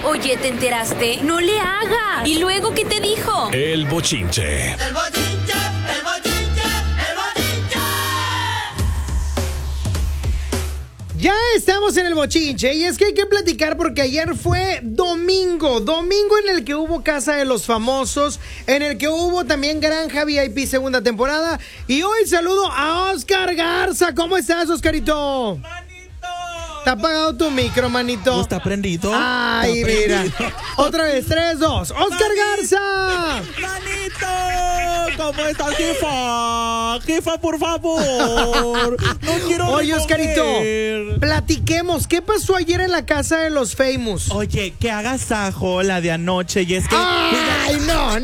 Oye, ¿te enteraste? No le hagas. ¿Y luego qué te dijo? El bochinche. El bochinche, el bochinche, el bochinche. Ya estamos en el bochinche y es que hay que platicar porque ayer fue domingo en el que hubo Casa de los Famosos, en el que hubo también Granja VIP segunda temporada y hoy saludo a Oscar Garza. ¿Cómo estás, Oscarito? ¿Te ha apagado tu micro, manito? ¿Está prendido? Ay, ¿Está mira. prendido? Otra vez, 3, 2. ¡Oscar Garza! ¡Manito! ¿Cómo estás, jefa? Jefa, por favor. No quiero Oye, recoger. Oscarito, platiquemos. ¿Qué pasó ayer en la Casa de los Famous? Oye, que hagas ajo la de anoche y es que... ¡Ay, no!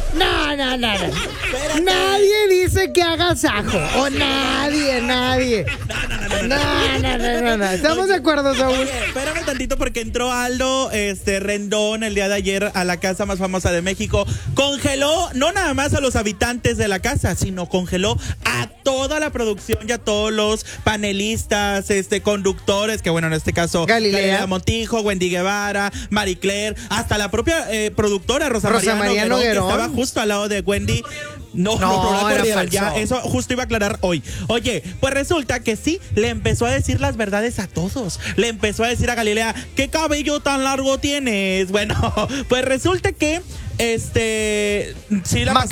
Nadie dice que hagas ajo. O nadie. No. ¿Estamos de acuerdo, Saúl? Oye, espérame tantito porque entró Aldo Rendón el día de ayer a la casa más famosa de México. Congeló no nada más a los habitantes de la casa, sino congeló a toda la producción y a todos los panelistas, conductores, que bueno, en este caso Galilea Montijo, Wendy Guevara, Marie Claire, hasta la propia productora Rosa María Noguerón, que estaba justo al lado de Wendy. No, era corrieron, falso. ya, eso justo iba a aclarar hoy. Oye, pues resulta que sí, le empezó a decir las verdades a todos. Le empezó a decir a Galilea, ¿qué cabello tan largo tienes? Bueno, pues resulta que sí la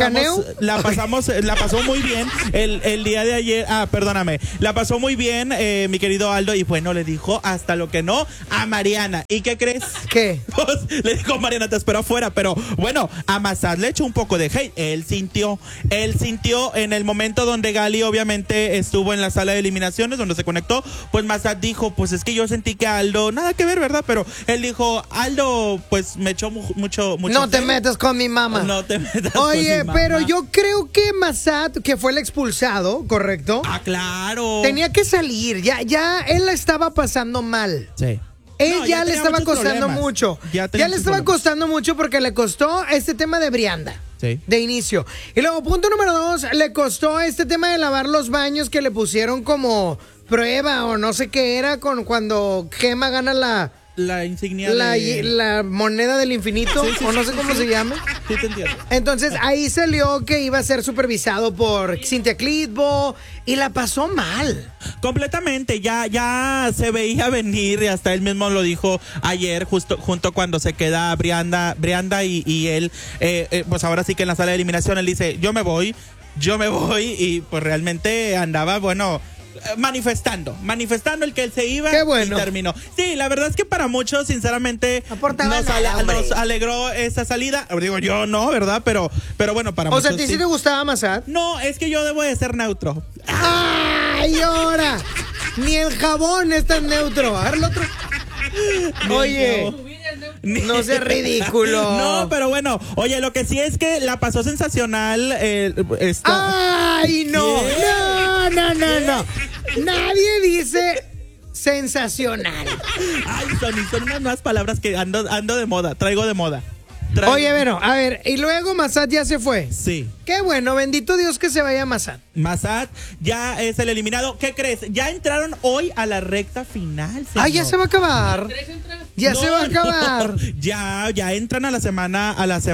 pasó muy bien el día de ayer. Perdóname, la pasó muy bien mi querido Aldo y bueno, le dijo hasta lo que no a Mariana. ¿Y qué crees? ¿Qué? Pues, le dijo Mariana, te espero afuera, pero bueno, a Massad le echó un poco de hate. Él sintió en el momento donde Gali obviamente estuvo en la sala de eliminaciones donde se conectó, pues Massad dijo, pues es que yo sentí que Aldo, nada que ver, ¿verdad? Pero él dijo, Aldo, pues me echó mucho No te metas con mi mamá. No te metas Oye, con mi pero mamá. yo creo que Massad, que fue el expulsado, ¿correcto? Claro. Tenía que salir. Ya él la estaba pasando mal. Sí. Él No, ya le tenía estaba muchos costando problemas. mucho. Ya Ya tenía le muchos estaba problemas. costando mucho porque le costó este tema de Brianda. Sí. De inicio. Y luego, punto número 2, le costó este tema de lavar los baños que le pusieron como prueba o no sé qué era cuando Gema gana La insignia la moneda del infinito, Sí, o no sé cómo se llama. Sí, te entiendo. Entonces ahí salió que iba a ser supervisado por Cintia Clitbo y la pasó mal. Completamente, ya se veía venir y hasta él mismo lo dijo ayer, junto cuando se queda Brianda y él, pues ahora sí que en la sala de eliminación él dice, yo me voy y pues realmente andaba, bueno, manifestando el que él se iba. Qué bueno. Y terminó. Sí, la verdad es que para muchos, sinceramente, nos alegró esa salida. Digo, yo no, ¿verdad? Pero bueno, para muchos. O sea, ¿a ti sí te gustaba Massad? No, es que yo debo de ser neutro. ¡Ay, ahora! Ni el jabón es tan neutro. A ver el otro. Oye, no seas ridículo. No, pero bueno, oye, lo que sí es que la pasó sensacional. ¡Ay, no! ¿Qué? No. Nadie dice sensacional. Ay, son unas nuevas palabras que ando de moda, traigo de moda. Oye, bueno, a ver, y luego Massad ya se fue. Sí. Qué bueno, bendito Dios que se vaya Massad. Massad ya es el eliminado. ¿Qué crees? Ya entraron hoy a la recta final, señor. Ay, ya se va a acabar. Ya se va a acabar. Ya entran a la semana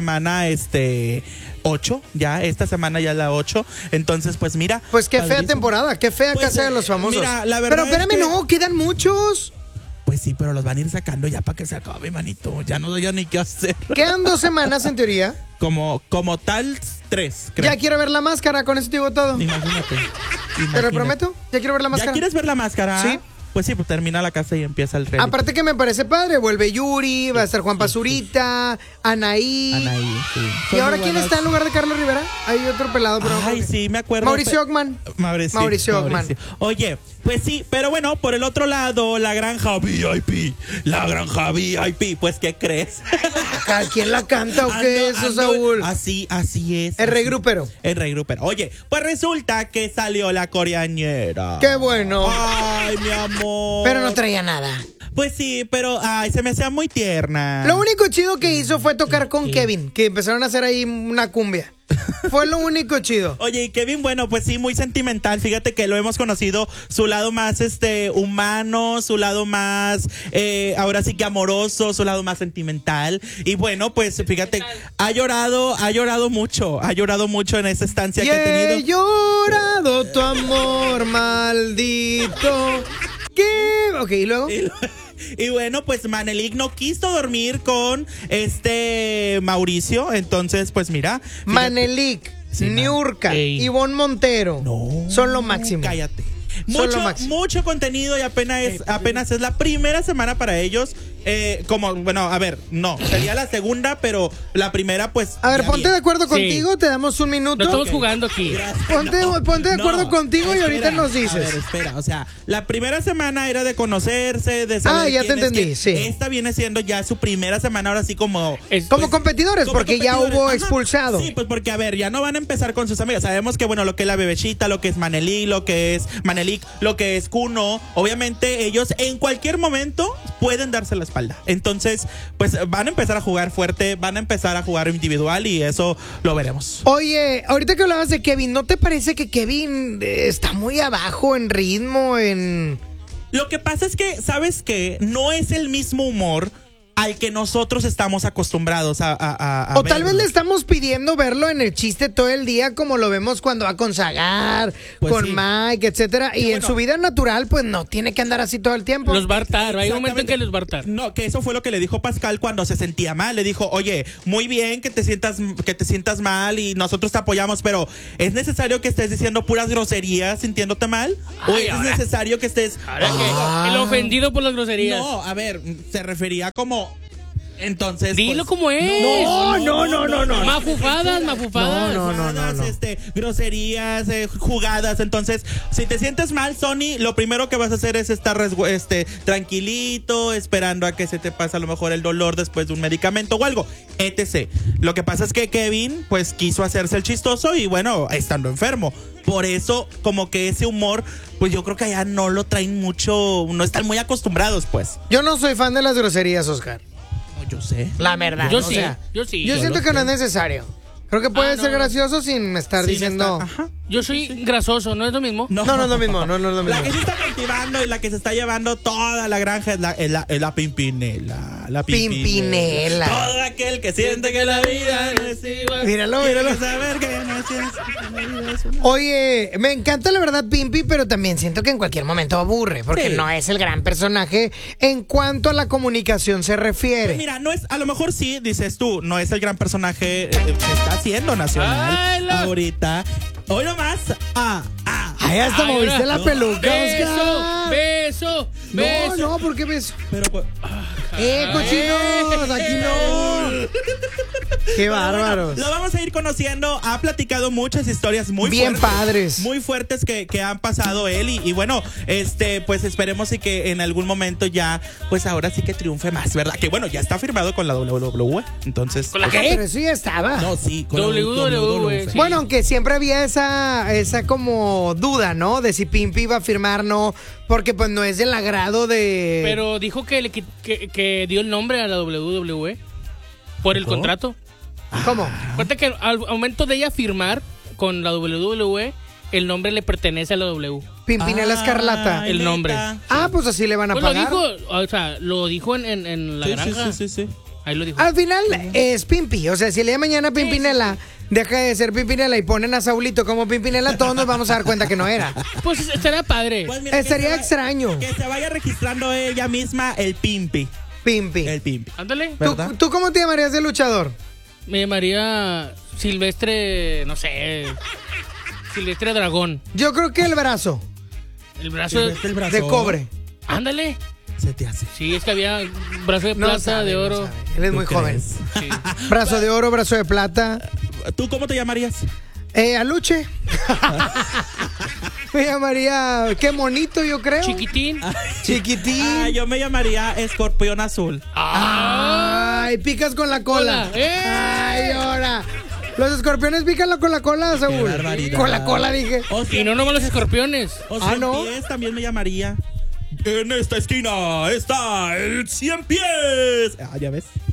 8, ya esta semana ya la 8. Entonces, pues mira. Pues qué fea padrísimo. temporada, qué fea Pues, Casa de los Famosos. mira, la verdad pero espérame, es que- no, quedan muchos. Pues sí, pero los van a ir sacando ya para que se acabe, manito. Ya no doy ni qué hacer. Quedan 2 semanas en teoría. Como tal, 3, creo. Ya quiero ver la máscara, con eso te digo todo. Imagínate. Te lo prometo, ya quiero ver la ¿Ya máscara. quieres ver la máscara? Sí. Pues sí, pues termina la casa y empieza el rey. Aparte que me parece padre, vuelve Yuri, va a estar Juan Pazurita, Anaí. Sí. ¿Y Son ahora muy quién buenas. está en lugar de Carlos Rivera? Hay otro pelado, pero Ay, sí, me acuerdo. Mauricio Ockman. Mauricio Ockman. Oye, pues sí, pero bueno, por el otro lado, la granja VIP. Pues, ¿qué crees? ¿Quién la canta o qué es eso, Saúl? Así es. El regrupero. El regrupero. Oye, pues resulta que salió la coreañera. Qué bueno. Ay, mi amor. Pero no traía nada. Pues sí, pero ay, se me hacía muy tierna. Lo único chido que hizo fue tocar con Kevin, que empezaron a hacer ahí una cumbia. Fue lo único chido. Oye, y Kevin, bueno, pues sí, muy sentimental. Fíjate que lo hemos conocido su lado más humano, su lado más ahora sí que amoroso, su lado más sentimental. Y bueno, pues fíjate, ha llorado mucho en esa estancia Y que ha tenido. he llorado tu amor maldito. ¿Qué? Ok, ¿y luego? Y bueno, pues Manelik no quiso dormir con Mauricio, entonces pues mira. Fíjate. Manelik, Sí, Niurka, Ey. Ivonne Montero. No. Son lo máximo. Cállate. Son lo máximo. Mucho contenido y apenas es la primera semana para ellos. Sería la segunda, pero la primera, pues. A ver, ya ponte bien. de acuerdo Sí. contigo, te damos un No minuto. estamos jugando aquí. Ponte de acuerdo contigo y ahorita nos dices. A ver, espera, o sea, la primera semana era de conocerse, de saber. Ya te quién es entendí, quién. sí. Esta viene siendo ya su primera semana, ahora sí como. Como competidores, como porque ya competidores. hubo Ajá. expulsado. Sí, pues porque, a ver, ya no van a empezar con sus amigas. Sabemos que, bueno, lo que es la Bebechita, lo que es Manelik, lo que es Kuno, obviamente ellos en cualquier momento pueden darse la espalda. Entonces, pues van a empezar a jugar fuerte, van a empezar a jugar individual y eso lo veremos. Oye, ahorita que hablabas de Kevin, ¿no te parece que Kevin está muy abajo en ritmo, Lo que pasa es que, ¿sabes qué? No es el mismo humor al que nosotros estamos acostumbrados a O tal verlo. vez le estamos pidiendo verlo en el chiste todo el día, como lo vemos cuando va con Zagar, Pues con sí. Mike, etcétera. Y en bueno. su vida natural, pues no tiene que andar así todo el tiempo. Los va a hartar. Hay un momento en Exactamente. que los va a hartar. No, que eso fue lo que le dijo Pascal cuando se sentía mal. Le dijo, oye, muy bien que te sientas mal y nosotros te apoyamos, pero ¿es necesario que estés diciendo puras groserías sintiéndote mal? ¿O Ay, es ahora. necesario que estés... Ahora que el ofendido por las groserías. No, a ver, se refería como... Entonces, Dilo pues, como es. No. Mafufadas. No. Groserías, jugadas. Entonces, si te sientes mal, Sony, lo primero que vas a hacer es estar tranquilito, esperando a que se te pase a lo mejor el dolor después de un medicamento o algo, etc. Lo que pasa es que Kevin, pues, quiso hacerse el chistoso y, bueno, estando enfermo. Por eso, como que ese humor, pues yo creo que allá no lo traen mucho, no están muy acostumbrados, pues. Yo no soy fan de las groserías, Oscar. No, yo sé. La verdad. Yo o sí, sea, yo sí. Yo siento que no es necesario. Creo que puede no. ser gracioso sin estar Sí, diciendo. ajá. Yo soy grasoso, ¿no es lo mismo? No es lo mismo, no es lo La que mismo. se está cultivando y la que se está llevando toda la granja es la Pimpinela. La Pimpinela. Todo aquel que siente que la vida no es igual. Míralo. Tiene que saber que no es igual. Oye, me encanta la verdad Pimpi, pero también siento que en cualquier momento aburre, porque Sí. no es el gran personaje en cuanto a la comunicación se refiere. Pues mira, no es, a lo mejor sí, dices tú, no es el gran personaje que está haciendo Nacional Ay, ahorita. Hoy nomás. Ay, hasta Ay, moviste ahora. la peluca, Beso, Oscar. beso. No, ¿por qué beso? Pero pues, Cochinos, aquí no. Qué bárbaros. lo vamos a ir conociendo. Ha platicado muchas historias muy Bien fuertes, padres. muy fuertes que han pasado él y bueno, pues esperemos y que en algún momento ya, pues ahora sí que triunfe más, ¿verdad? Que bueno, ya está firmado con la WWE, entonces. ¿Con la pues, qué? Pero eso ya estaba. No, sí, con la WWE, sí. Bueno, aunque siempre había esa como duda, ¿no? De si Pimpi iba a firmar, no, porque pues no es del agrado de... Pero dijo que dio el nombre a la WWE por el ¿Cómo? contrato. ¿Cómo? Cuenta que al momento de ella firmar con la WWE, el nombre le pertenece a la W. Pimpinela Escarlata. el nombre. Ah, pues así le van a Pues lo pagar. dijo, o sea, lo dijo en la granja. Sí. Ahí lo dijo. Al final es Pimpi. O sea, si el día de mañana Pimpinela deja de ser Pimpinela y ponen a Saulito como Pimpinela, todos nos vamos a dar cuenta que no era. Pues estaría padre. Pues mira, Estaría que se extraño. Que se vaya registrando ella misma el Pimpi. Pimpi. El Pimpi. Ándale. ¿Verdad? ¿Tú cómo te llamarías de luchador? Me llamaría Silvestre, no sé. Silvestre Dragón. Yo creo que el brazo El brazo El brazo. de cobre. Ándale. Se te hace. Sí, es que había brazo de No plata, sabe, de no oro. sabe. Él es ¿Tú muy joven. crees? Sí. Brazo de oro, brazo de plata. ¿Tú cómo te llamarías? Aluche. Me llamaría, qué monito, yo creo. Chiquitín. Chiquitín. Yo me llamaría Escorpión Azul. Ay, picas con la cola. Hola. Ay, ahora. Los escorpiones pican con la cola, Saúl. barbaridad. Con la cola, dije. Y no nomás los escorpiones. O Ah, 100 ¿no? pies también me llamaría. En esta esquina está el 100 pies. Ah, ya ves.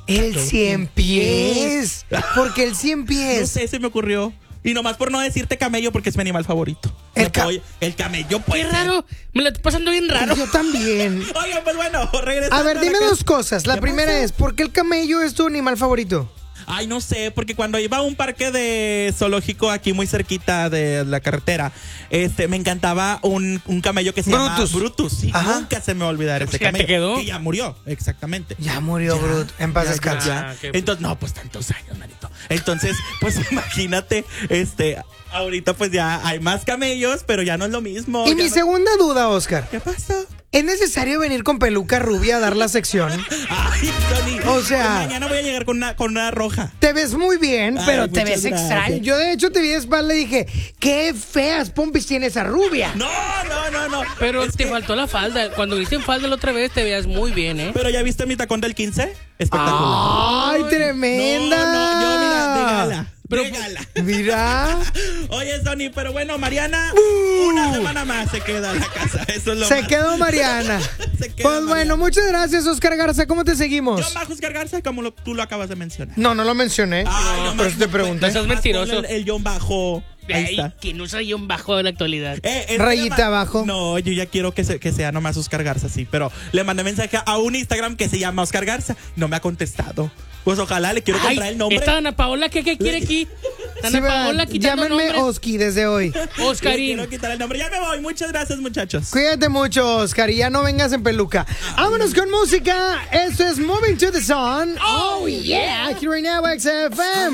El 100 pies. ¿Por qué el 100 No pies? sé, se me ocurrió. Y nomás por no decirte camello porque es mi animal favorito. El El camello, pues. Qué raro. Me lo estoy pasando bien raro. Yo también. Oigan, pues bueno, regresando. A ver, dime la dos cosas. La ¿Qué primera pasó? es, ¿por qué el camello es tu animal favorito? Ay, no sé, porque cuando iba a un parque de zoológico aquí muy cerquita de la carretera, me encantaba un camello que se llama Brutus. Sí, Ajá. nunca se me va a olvidar ese ¿Ya te camello. quedó? Que ya murió, exactamente. Ya murió Brut. En paz descanse. Entonces, no, pues tantos años, manito. Entonces, pues imagínate, ahorita pues ya hay más camellos, pero ya no es lo mismo. Y ya mi no- segunda duda, Oscar. ¿Qué pasó? ¿Es necesario venir con peluca rubia a dar la sección? Ay, Tony. O sea- mañana voy a llegar con una roja. Te ves muy bien, Ay, pero te muchas ves gracias. extraño. Yo, de hecho, te vi de espalda y dije, qué feas pompis tiene esa rubia. No. Pero Es te que- faltó la falda. Cuando viste en falda la otra vez te veías muy bien, ¿eh? Pero ya viste mi tacón del 15? Espectacular. ¡Ay, tremenda! No, yo mira, de gala. Pero- de gala. Mira, Oye, Sony, pero bueno, Mariana, una semana más se queda en la casa. Eso es lo se más. quedó Mariana. Se queda Pues bueno, Mariana. muchas gracias, Oscar Garza. ¿Cómo te seguimos? Yo, Majos Garza, como tú lo acabas de mencionar. No lo mencioné. Ay, no, por eso te pregunté. no seas mentiroso. Ponle El John Bajo. Ahí Ay, está. que no soy un bajo de la actualidad. Rayita abajo. No, yo ya quiero que sea nomás Oscar Garza, sí. Pero le mandé mensaje a un Instagram que se llama Oscar Garza. No me ha contestado. Pues ojalá le quiero comprar el nombre. Esta Ana Paola, ¿qué quiere aquí? Ana Sí, ¿verdad? Paola quitando Llámenme nombres. Oski desde hoy. Le Oscarín. quiero quitar el nombre. Ya me voy. Muchas gracias, muchachos. Cuídate mucho, Oscar, y ya no vengas en peluca. Vámonos con música. Esto es Moving to the Sun. Oh, yeah. Aquí right now, XFM.